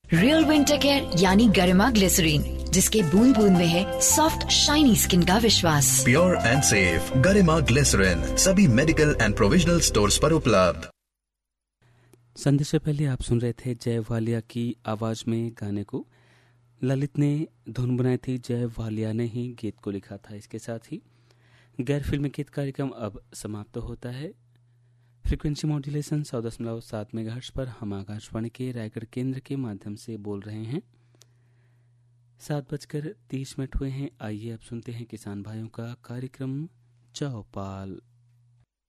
Real winter care यानी गरिमा glycerine, जिसके बूंद बूंद में है सॉफ्ट शाइनी स्किन का विश्वास। Pure and safe Garima glycerine सभी मेडिकल एंड प्रोविजनल स्टोर्स पर उपलब्ध। संध्या से पहले आप सुन रहे थे जय वालिया की आवाज में गाने को। ललित ने धुन बनाई थी, जय वालिया ने ही गीत को लिखा था। इसके साथ ही गैर फिल्मी गीत कार्यक्रम अब समाप्त होता है। फ्रीक्वेंसी मॉड्यूलेशन 100.7 मेगाहर्ट्ज पर हम आकाशवाणी के रायगढ़ केंद्र के माध्यम से बोल रहे हैं। 7:30 हुए हैं। आइए अब सुनते हैं किसान भाइयों का कार्यक्रम चौपाल।